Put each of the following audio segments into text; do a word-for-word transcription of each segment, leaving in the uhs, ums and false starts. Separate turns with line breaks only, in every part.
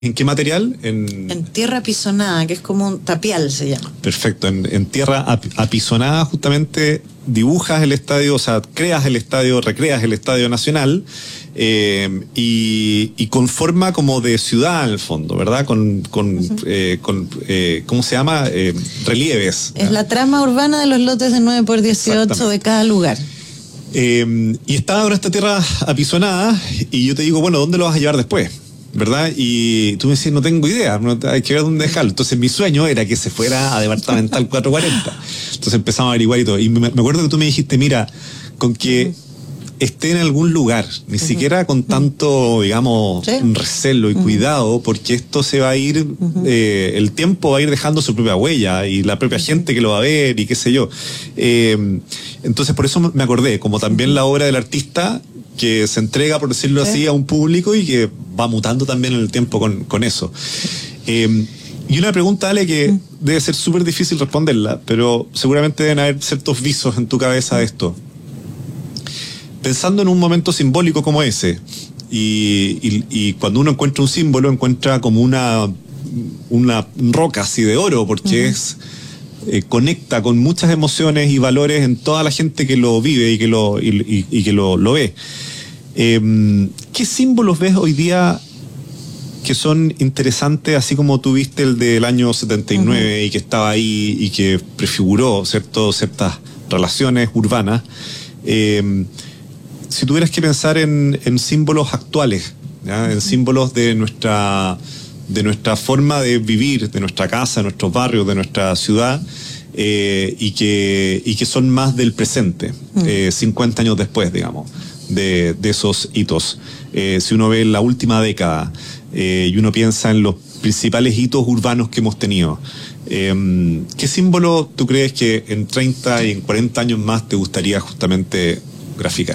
¿En qué material? En,
en tierra apisonada, que es como un tapial, se llama.
Perfecto, en, en tierra ap apisonada justamente dibujas el estadio, o sea, creas el estadio, recreas el Estadio Nacional eh, y, y con forma como de ciudad en el fondo, ¿verdad? Con, con, uh-huh. eh, con eh, ¿cómo se llama? Eh, relieves.
Es ¿eh? La trama urbana de los lotes de nueve por dieciocho de cada lugar.
Eh, y estaba ahora esta tierra apisonada y yo te digo, bueno, ¿dónde lo vas a llevar después? ¿Verdad? Y tú me decís, no tengo idea, no, hay que ver dónde dejarlo. Entonces mi sueño era que se fuera a Departamental cuatrocientos cuarenta. Entonces empezamos a averiguar y todo. Y me, me acuerdo que tú me dijiste, mira, con que uh-huh. esté en algún lugar, ni uh-huh. siquiera con tanto, digamos, ¿sí? recelo y uh-huh. cuidado, porque esto se va a ir, uh-huh. eh, el tiempo va a ir dejando su propia huella y la propia gente que lo va a ver y qué sé yo. Eh, entonces por eso me acordé, como también la obra del artista que se entrega, por decirlo así, a un público y que va mutando también en el tiempo con, con eso. Eh, y una pregunta, Ale, que debe ser súper difícil responderla, pero seguramente deben haber ciertos visos en tu cabeza de esto. Pensando en un momento simbólico como ese, y, y, y cuando uno encuentra un símbolo, encuentra como una, una roca así de oro, porque uh-huh. es... Eh, conecta con muchas emociones y valores en toda la gente que lo vive y que lo, y, y, y que lo, lo ve. Eh, ¿Qué símbolos ves hoy día que son interesantes, así como tú viste el del año setenta y nueve uh-huh. y que estaba ahí y que prefiguró, ¿cierto?, ciertas relaciones urbanas? Eh, si tuvieras que pensar en, en símbolos actuales, ¿ya? Uh-huh. En símbolos de nuestra... de nuestra forma de vivir, de nuestra casa, de nuestros barrios, de nuestra ciudad, eh, y, que, y que son más del presente, mm. eh, cincuenta años después, digamos, de, de esos hitos. Eh, si uno ve la última década eh, y uno piensa en los principales hitos urbanos que hemos tenido, eh, ¿qué símbolo tú crees que en treinta y en cuarenta años más te gustaría justamente graficar?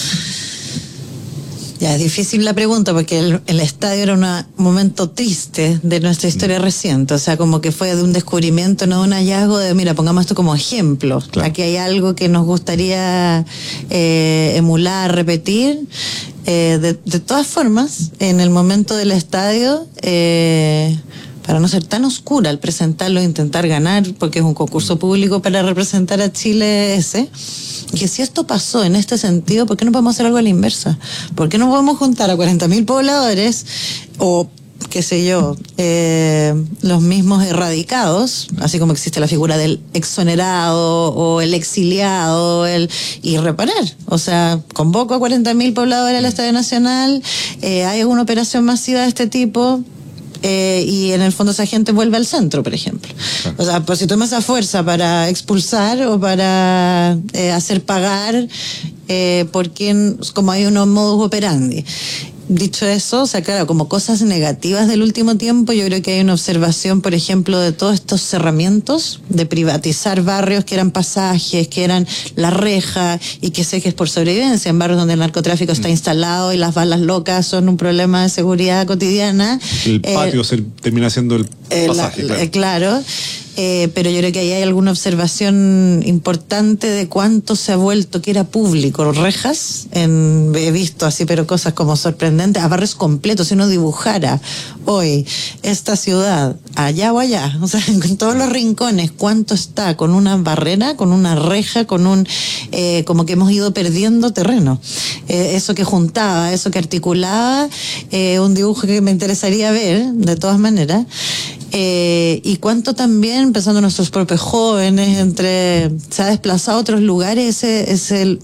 Ya, es difícil la pregunta porque el, el estadio era un momento triste de nuestra historia mm. reciente, o sea, como que fue de un descubrimiento, no de un hallazgo de, mira, pongamos esto como ejemplo, claro. Aquí hay algo que nos gustaría eh, emular, repetir. Eh, de, de todas formas, en el momento del estadio, eh, para no ser tan oscura al presentarlo e intentar ganar, porque es un concurso público para representar a Chile ese, que si esto pasó en este sentido, ¿por qué no podemos hacer algo a la inversa? ¿Por qué no podemos juntar a cuarenta mil pobladores o, qué sé yo, eh, los mismos erradicados, así como existe la figura del exonerado o el exiliado, el y reparar? O sea, convoco a cuarenta mil pobladores al Estadio Nacional, eh, hay una operación masiva de este tipo, Eh, y en el fondo esa gente vuelve al centro, por ejemplo. Ah. O sea, pues si tomas esa fuerza para expulsar o para eh, hacer pagar, eh, porque como hay unos modus operandi. Dicho eso, o sea, claro, como cosas negativas del último tiempo, yo creo que hay una observación, por ejemplo, de todos estos cerramientos, de privatizar barrios que eran pasajes, que eran la reja, y que sé que es por sobrevivencia, en barrios donde el narcotráfico está instalado y las balas locas son un problema de seguridad cotidiana.
El patio eh, se termina siendo el pasaje,
eh, la,
claro.
Eh, claro. Eh, pero yo creo que ahí hay alguna observación importante de cuánto se ha vuelto que era público. Rejas, en, he visto así, pero cosas como sorprendentes, a barrios completos. Si uno dibujara hoy esta ciudad, allá o allá, o sea, en todos los rincones, cuánto está con una barrera, con una reja, con un, eh, como que hemos ido perdiendo terreno. Eh, eso que juntaba, eso que articulaba, eh, un dibujo que me interesaría ver, de todas maneras. Eh, y cuánto también, pensando en nuestros propios jóvenes, entre se ha desplazado a otros lugares, ese, ese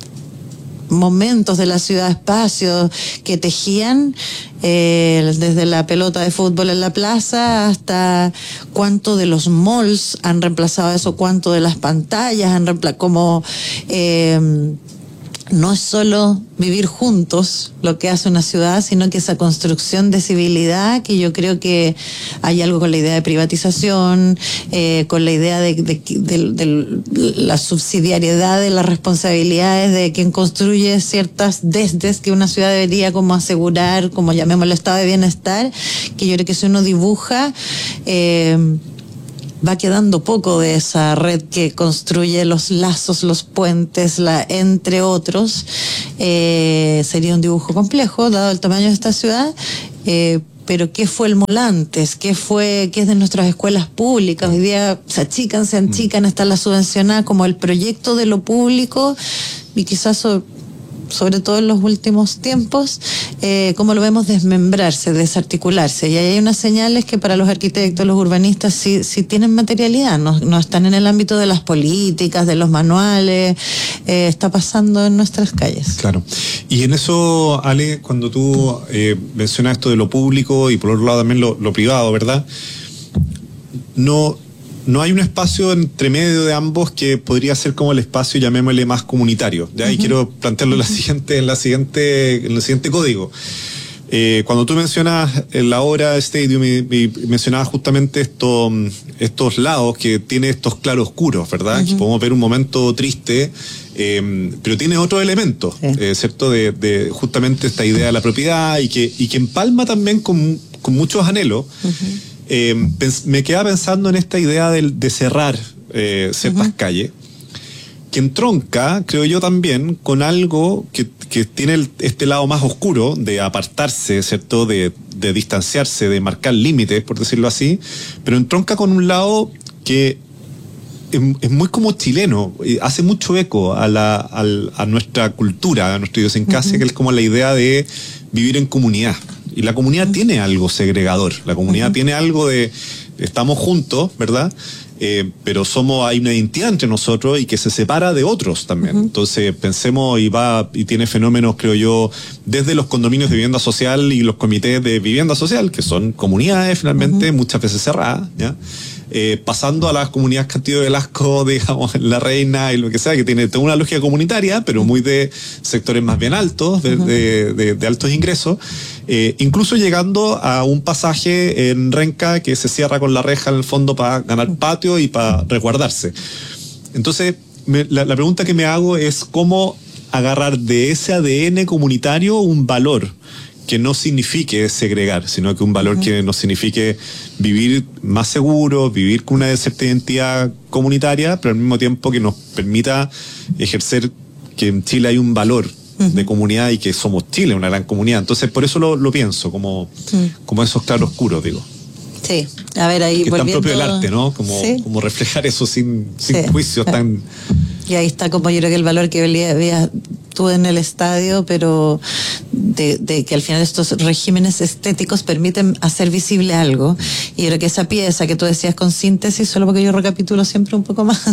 momentos de la ciudad, espacios que tejían, eh, desde la pelota de fútbol en la plaza hasta cuánto de los malls han reemplazado eso, cuánto de las pantallas han reemplazado, como eh, no es solo vivir juntos lo que hace una ciudad, sino que esa construcción de civilidad, que yo creo que hay algo con la idea de privatización, eh, con la idea de, de, de, de la subsidiariedad de las responsabilidades de quien construye ciertas desdes que una ciudad debería como asegurar, como llamémoslo estado de bienestar, que yo creo que si uno dibuja, eh, va quedando poco de esa red que construye los lazos, los puentes, la, entre otros. Eh, sería un dibujo complejo, dado el tamaño de esta ciudad, eh, pero ¿qué fue el mall antes? ¿Qué fue, qué es de nuestras escuelas públicas? Hoy día se achican, se achican, están las subvencionadas, como el proyecto de lo público, y quizás so, sobre todo en los últimos tiempos, eh, cómo lo vemos desmembrarse, desarticularse. Y ahí hay unas señales que para los arquitectos, los urbanistas, sí, sí tienen materialidad, no, no están en el ámbito de las políticas, de los manuales, eh, está pasando en nuestras calles.
Claro. Y en eso, Ale, cuando tú eh, mencionas esto de lo público y por otro lado también lo, lo privado, ¿verdad? No... No hay un espacio entre medio de ambos que podría ser como el espacio, llamémosle, más comunitario. ¿Ya? Uh-huh. Y quiero plantearlo en, la siguiente, en, la siguiente, en el siguiente código. Eh, cuando tú mencionas la obra Stadium y, y mencionabas justamente esto, estos lados que tiene estos claroscuros, ¿verdad? Uh-huh. Que podemos ver un momento triste, eh, pero tiene otros elementos, sí. eh, ¿cierto? De, de justamente esta idea de la propiedad y que, y que empalma también con, con muchos anhelos. Uh-huh. Eh, pens- me quedaba pensando en esta idea de, de cerrar eh, ciertas uh-huh. calles, que entronca, creo yo también, con algo que, que tiene el, este lado más oscuro de apartarse, ¿cierto? De, de distanciarse, de marcar límites, por decirlo así, pero entronca con un lado que es, es muy como chileno, hace mucho eco a, la, a, a nuestra cultura, a nuestra idiosincrasia, uh-huh. que es como la idea de vivir en comunidad. Y la comunidad uh-huh. tiene algo segregador, la comunidad uh-huh. tiene algo de, estamos juntos, ¿verdad? Eh, pero somos, hay una identidad entre nosotros y que se separa de otros también. Uh-huh. Entonces pensemos, y va, y tiene fenómenos, creo yo, desde los condominios de vivienda social y los comités de vivienda social, que son comunidades finalmente, uh-huh. muchas veces cerradas, ¿ya? Eh, pasando a las comunidades Castillo de Velasco, digamos, La Reina y lo que sea, que tiene toda una lógica comunitaria, pero muy de sectores más bien altos, de, uh-huh. de, de, de altos ingresos, eh, incluso llegando a un pasaje en Renca que se cierra con la reja en el fondo para ganar patio y para resguardarse. Entonces, me, la, la pregunta que me hago es cómo agarrar de ese A D N comunitario un valor que no signifique segregar, sino que un valor uh-huh. que nos signifique vivir más seguros, vivir con una cierta identidad comunitaria, pero al mismo tiempo que nos permita ejercer que en Chile hay un valor uh-huh. de comunidad y que somos Chile, una gran comunidad. Entonces, por eso lo, lo pienso, como, uh-huh. como esos claroscuros, digo.
Sí, a ver, ahí
que
volviendo...
es tan propio del arte, ¿no? Como, ¿sí? Como reflejar eso sin, sin sí. juicios tan...
Y ahí está como yo creo que el valor que veías tú en el estadio, pero de, de que al final estos regímenes estéticos permiten hacer visible algo. Y yo creo que esa pieza que tú decías con síntesis, solo porque yo recapitulo siempre un poco más,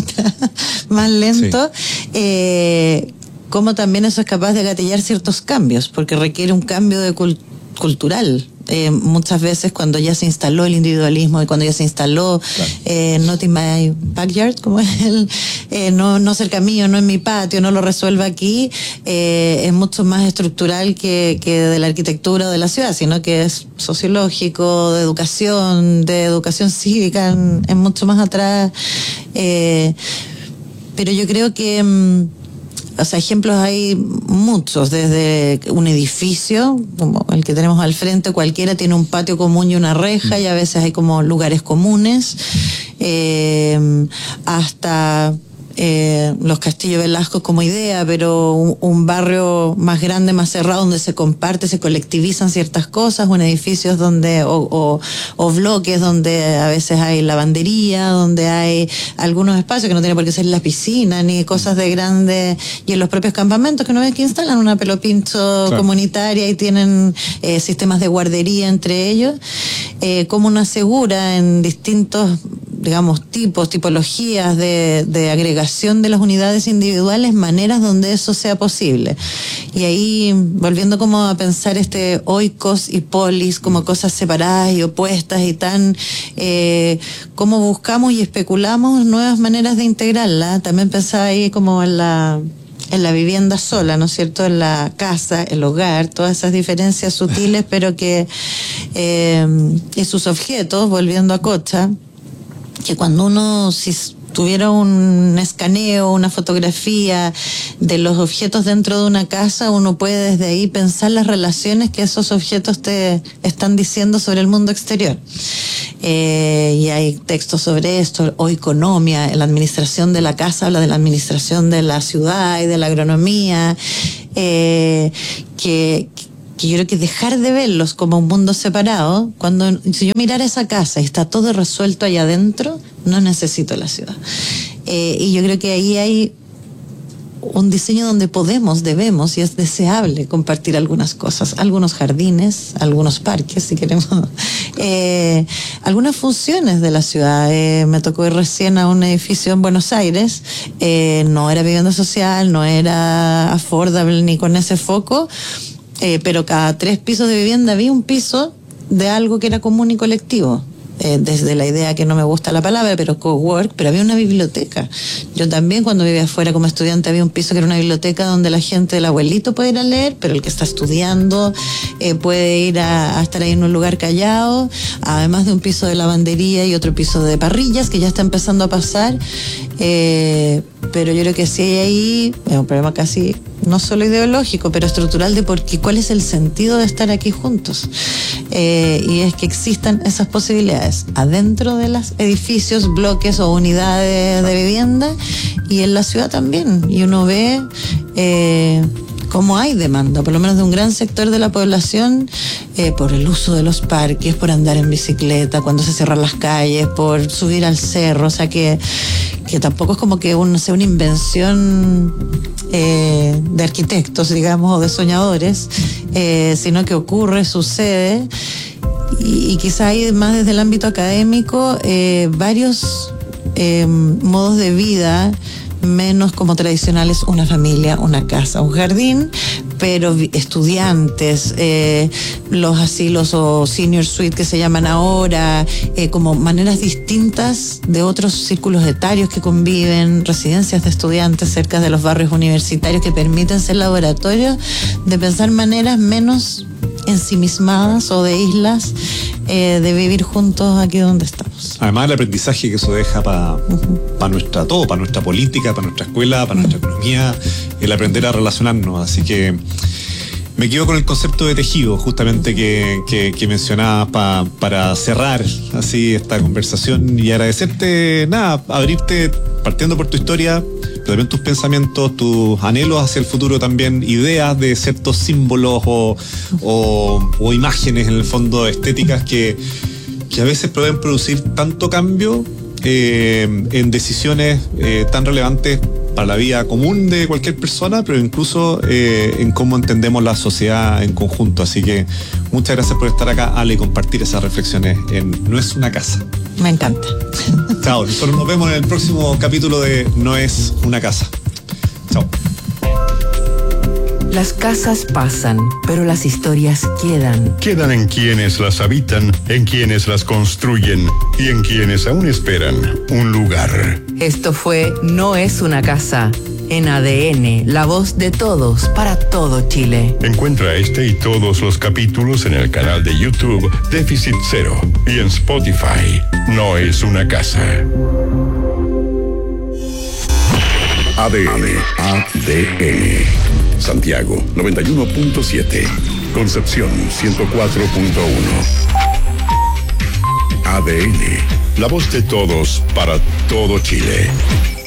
más lento, sí. eh, cómo también eso es capaz de gatillar ciertos cambios, porque requiere un cambio de cult- cultural. Eh, muchas veces cuando ya se instaló el individualismo y cuando ya se instaló claro. eh, not in my backyard, como es el eh, no, no cerca mío, no en mi patio, no lo resuelva aquí, eh, es mucho más estructural que, que de la arquitectura de la ciudad, sino que es sociológico, de educación, de educación cívica, en, en mucho más atrás. Eh, pero yo creo que mmm, o sea, ejemplos hay muchos, desde un edificio, como el que tenemos al frente, cualquiera tiene un patio común y una reja, y a veces hay como lugares comunes, eh, hasta eh, los Castillo Velasco como idea, pero un, un barrio más grande, más cerrado, donde se comparte, se colectivizan ciertas cosas, un edificio donde, o, o, o bloques donde a veces hay lavandería, donde hay algunos espacios que no tiene por qué ser la piscina, ni cosas de grande, y en los propios campamentos que no ves que instalan una pelopincho claro. comunitaria y tienen eh, sistemas de guardería entre ellos, eh, como una asegura en distintos, digamos, tipos, tipologías de, de agregación de las unidades individuales, maneras donde eso sea posible. Y ahí, volviendo como a pensar este oikos y polis como cosas separadas y opuestas y tan, eh, cómo buscamos y especulamos nuevas maneras de integrarla. También pensaba ahí como en la... en la vivienda sola, ¿no es cierto? En la casa, el hogar, todas esas diferencias sutiles, pero que eh, y sus objetos, volviendo a Cocha, que cuando uno, si tuviera un escaneo, una fotografía de los objetos dentro de una casa, uno puede desde ahí pensar las relaciones que esos objetos te están diciendo sobre el mundo exterior. Eh, y hay textos sobre esto, o economía, la administración de la casa habla de la administración de la ciudad y de la agronomía, eh, que que yo creo que dejar de verlos como un mundo separado, cuando si yo mirara esa casa y está todo resuelto allá adentro, no necesito la ciudad. Eh, y yo creo que ahí hay un diseño donde podemos, debemos y es deseable compartir algunas cosas, algunos jardines, algunos parques, si queremos, eh, algunas funciones de la ciudad. Eh, me tocó ir recién a un edificio en Buenos Aires, eh, no era vivienda social, no era affordable ni con ese foco, eh, pero cada tres pisos de vivienda había un piso de algo que era común y colectivo. Eh, desde la idea que no me gusta la palabra, pero cowork, pero había una biblioteca. Yo también cuando vivía afuera como estudiante había un piso que era una biblioteca donde la gente, el abuelito puede ir a leer, pero el que está estudiando eh, puede ir a, a estar ahí en un lugar callado, además de un piso de lavandería y otro piso de parrillas que ya está empezando a pasar. Eh, pero yo creo que sí hay ahí es un problema casi no solo ideológico, pero estructural de por qué, cuál es el sentido de estar aquí juntos. Eh, y es que existan esas posibilidades adentro de los edificios, bloques o unidades de vivienda y en la ciudad también. Y uno ve eh, cómo hay demanda, por lo menos de un gran sector de la población, eh, por el uso de los parques, por andar en bicicleta, cuando se cierran las calles, por subir al cerro, o sea que que tampoco es como que un, sea una invención eh, de arquitectos, digamos, o de soñadores, eh, sino que ocurre, sucede, y, y quizá hay más desde el ámbito académico eh, varios eh, modos de vida menos como tradicionales, una familia, una casa, un jardín, pero estudiantes, eh, los asilos o senior suite que se llaman ahora, eh, como maneras distintas de otros círculos etarios que conviven, residencias de estudiantes cerca de los barrios universitarios que permiten ser laboratorios de pensar maneras menos ensimismadas o de islas eh, de vivir juntos aquí donde estamos.
Además el aprendizaje que eso deja para uh-huh. pa nuestra todo, para nuestra política, para nuestra escuela, para uh-huh. nuestra economía, el aprender a relacionarnos. Así que me quedo con el concepto de tejido, justamente que, que, que mencionabas pa, para cerrar así esta conversación y agradecerte, nada, abrirte partiendo por tu historia, pero también tus pensamientos, tus anhelos hacia el futuro también, ideas de ciertos símbolos o, o, o imágenes en el fondo estéticas que, que a veces pueden producir tanto cambio eh, en decisiones eh, tan relevantes para la vida común de cualquier persona, pero incluso eh, en cómo entendemos la sociedad en conjunto. Así que muchas gracias por estar acá, Ale, y compartir esas reflexiones en No es una casa.
Me encanta.
Chao, nosotros nos vemos en el próximo capítulo de No es una casa. Chao.
Las casas pasan, pero las historias quedan.
Quedan en quienes las habitan, en quienes las construyen y en quienes aún esperan un lugar.
Esto fue No es una casa. En A D N, la voz de todos para todo Chile.
Encuentra este y todos los capítulos en el canal de YouTube Déficit Cero y en Spotify. No es una casa. A D N. A D N. Santiago noventa y uno punto siete. Concepción ciento cuatro punto uno. A D N. La voz de todos para todo Chile.